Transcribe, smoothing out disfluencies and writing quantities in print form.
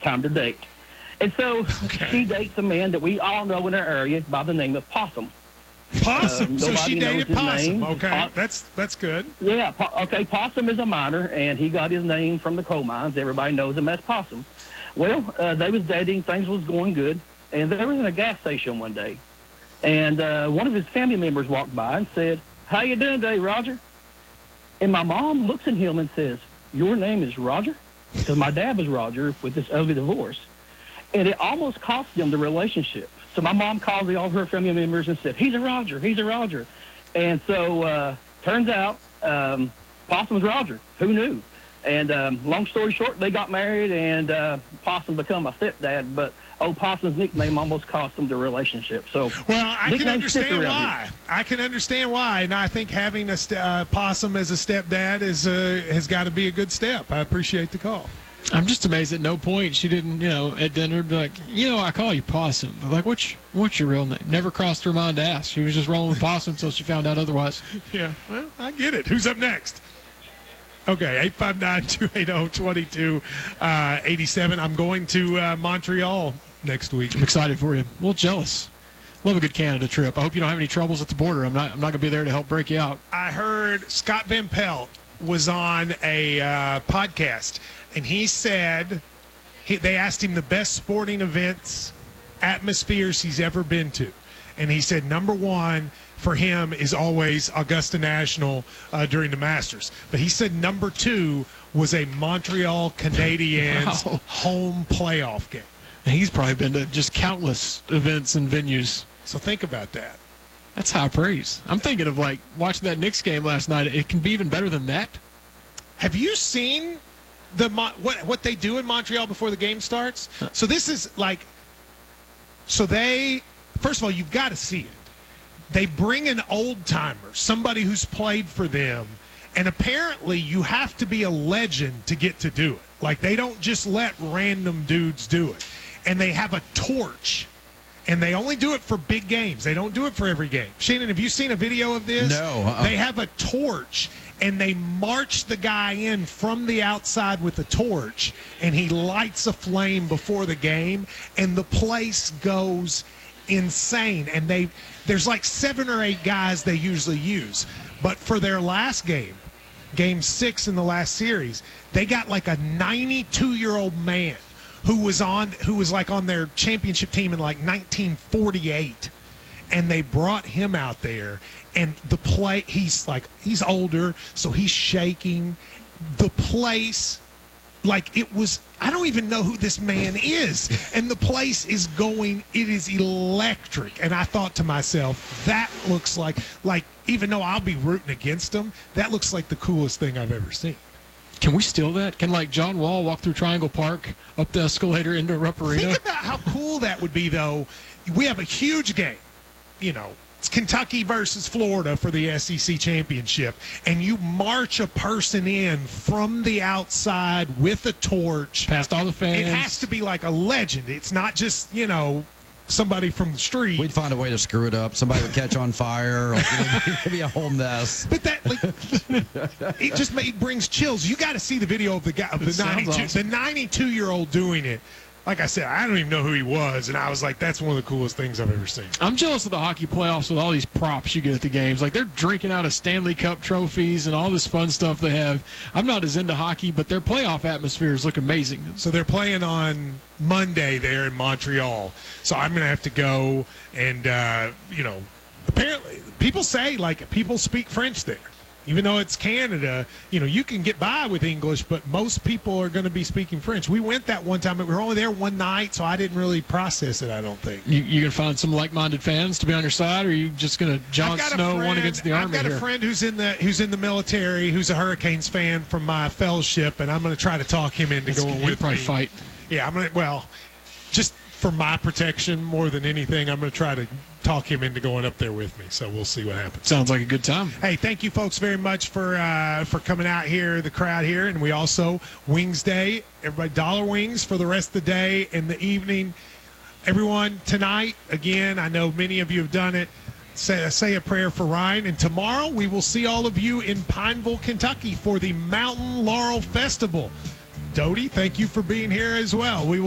time to date. And so she dates a man that we all know in our area by the name of Possum. Possum. So she dated Possum. Name. Okay, that's good. Yeah. Possum is a miner, and he got his name from the coal mines. Everybody knows him as Possum. Well, they was dating. Things was going good, and they were in a gas station one day, and one of his family members walked by and said, "How you doing today, Roger?" And my mom looks at him and says, "Your name is Roger?" Because my dad was Roger with this ugly divorce, and it almost cost them the relationship. So my mom called all of her family members and said, "He's a Roger, he's a Roger." And so turns out Possum's Roger. Who knew? And long story short, they got married, and Possum became my stepdad. But old Possum's nickname almost cost them the relationship. So well, I can understand why. I can understand why, and I think having a Possum as a stepdad has got to be a good step. I appreciate the call. I'm just amazed at no point she didn't, at dinner, be like, I call you Possum. But like, what's your real name? Never crossed her mind to ask. She was just rolling with Possum until she found out otherwise. Yeah, well, I get it. Who's up next? Okay, 859-280-2287. I'm going to Montreal next week. I'm excited for you. A little jealous. Love a good Canada trip. I hope you don't have any troubles at the border. I'm not going to be there to help break you out. I heard Scott Van Pelt was on a podcast, and he said they asked him the best sporting events, atmospheres he's ever been to. And he said number one for him is always Augusta National during the Masters. But he said number two was a Montreal Canadiens home playoff game. And he's probably been to just countless events and venues. So think about that. That's high praise. I'm thinking of, watching that Knicks game last night. It can be even better than that. Have you seen what they do in Montreal before the game starts? So this is first of all, you've got to see it. They bring an old-timer, somebody who's played for them, and apparently you have to be a legend to get to do it. They don't just let random dudes do it. And they have a torch. And they only do it for big games. They don't do it for every game. Shannon, have you seen a video of this? No. They have a torch, and they march the guy in from the outside with a torch, and he lights a flame before the game, and the place goes insane. And there's 7 or 8 guys they usually use. But for their last game, Game 6 in the last series, they got a 92-year-old man who was on their championship team in 1948, and they brought him out there, and he's older, so he's shaking. The place, I don't even know who this man is, and the place is going, it is electric. And I thought to myself, that looks like even though I'll be rooting against them, that looks like the coolest thing I've ever seen. Can we steal that? Can John Wall walk through Triangle Park up the escalator into Rupp Arena? Think about how cool that would be, though. We have a huge game. It's Kentucky versus Florida for the SEC championship, and you march a person in from the outside with a torch. Past all the fans. It has to be like a legend. It's not just, somebody from the street. We'd find a way to screw it up. Somebody would catch on fire. It'd be a whole mess. But that, it brings chills. You got to see the video of the guy, of the 92-year-old doing it. Like I said, I don't even know who he was, and I was like, that's one of the coolest things I've ever seen. I'm jealous of the hockey playoffs with all these props you get at the games. They're drinking out of Stanley Cup trophies and all this fun stuff they have. I'm not as into hockey, but their playoff atmospheres look amazing. So they're playing on Monday there in Montreal. So I'm going to have to go and, apparently people say, people speak French there. Even though it's Canada, you can get by with English, but most people are going to be speaking French. We went that one time, but we were only there one night, so I didn't really process it, I don't think. You going to find some like-minded fans to be on your side, or are you just going to Jon Snow one against the Army here? I've got a friend who's in the military, who's a Hurricanes fan from my fellowship, and I'm going to try to talk him into going with me. Probably fight. Yeah, just for my protection more than anything, I'm going to try to talk him into going up there with me. So we'll see what happens. Sounds like a good time. Hey, thank you folks very much for coming out here, the crowd here. And we also, Wings Day, everybody, Dollar Wings for the rest of the day and the evening. Everyone, tonight, again, I know many of you have done it. Say a prayer for Ryan. And tomorrow we will see all of you in Pineville, Kentucky for the Mountain Laurel Festival. Dodie, thank you for being here as well. We will